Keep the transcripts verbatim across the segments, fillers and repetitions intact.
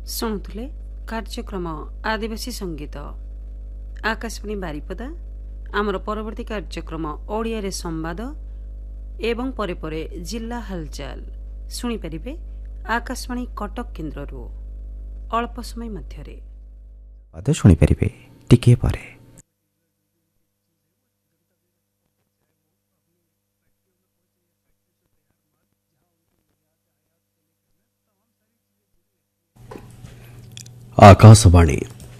ଶୁଣୁଥିଲେ କାର୍ଯ୍ୟକ୍ରମ ଆଦିବାସୀ ସଙ୍ଗୀତ। ଆକାଶବାଣୀ ବାରିପଦା। ଆମର ପରବର୍ତ୍ତୀ କାର୍ଯ୍ୟକ୍ରମ ଓଡ଼ିଆରେ ସମ୍ବାଦ ଏବଂ ପରେ ପରେ ଜିଲ୍ଲା ହାଲଚାଲ ଶୁଣିପାରିବେ ଆକାଶବାଣୀ କଟକ କେନ୍ଦ୍ରରୁ ଅଳ୍ପ ସମୟ ମଧ୍ୟରେ। ଶୁଣିପାରିବେ ଟିକିଏ ପରେ। आकाशवाणी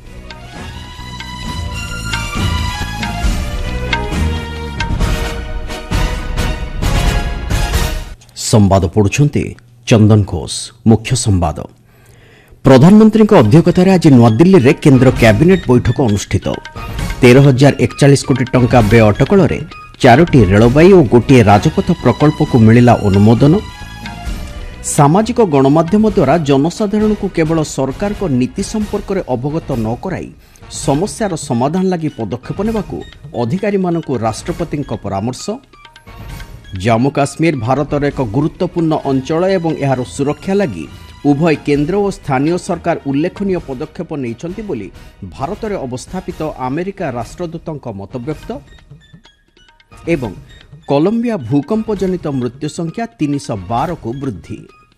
संवाद पढ़ुछंती चंदन घोष। मुख्य संवाद। प्रधानमंत्री अध्यक्षतार आज नुआदिल्ली रे केंद्र कैबिनेट बैठक अनुष्ठित। तेरह हजार एकचाश कोटी टंका व्यय अटकल चारोटी रेलबाई और गोटे राजपथ प्रकल्प को मिलिला अनुमोदन। सामाजिक गणमाध्यम द्वारा जनसाधारण को केवल सरकार को नीति संपर्क में अवगत न कराई समस्यार समाधान लगी पदक्षेप नेबाकू अधिकारी मानकू राष्ट्रपति परामर्श। जम्मू काश्मीर भारतर एक गुरुत्वपूर्ण अंचल एवं यार सुरक्षा लगी उभय केंद्र और स्थानीय सरकार उल्लेखनीय पदक्षेप नेइछंती बोली भारतर अवस्थापित अमेरिका राष्ट्रदूतक मतव्यक्त। एवं कोलंबिया भूकंप जनित मृत्यु संख्या तीन सौ बारह को वृद्धि।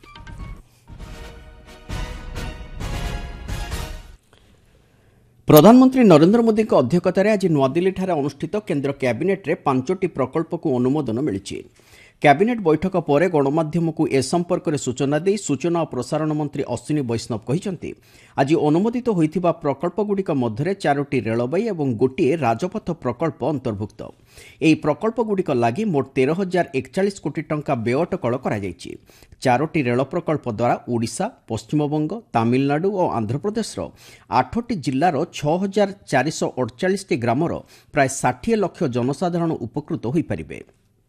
प्रधानमंत्री नरेंद्र मोदी अध्यक्षतार आज नुआदिल्ली अनुष्ठित केंद्र कैबिनेट रे पांचटी प्रकल्प को अनुमोदन मिली। कैबिनेट बैठक पर गणमाध्यम को ए संपर्क में सूचना दे सूचना और प्रसारण मंत्री अश्विनी वैष्णव कहते आज अनुमोदित होइथिबा प्रकल्पगुड़िक मध्य चारोटी रेलबाई और गोटे राजपथ प्रकल्प अंतर्भुक्त। एही प्रकल्पगुड़िक लागि मोट तेरह हजार एकचाश कोटी टंका व्यय अटकल करा जायछि। चारोटी रेल प्रकल्प द्वारा ओडिशा, पश्चिमबंग, तमिलनाडु और आंध्रप्रदेश आठटी जिल्लार छह हजार चार सौ अड़चाश ग्रामर प्राय षाठी लक्ष जनसाधारण उपकृत होई परिबे।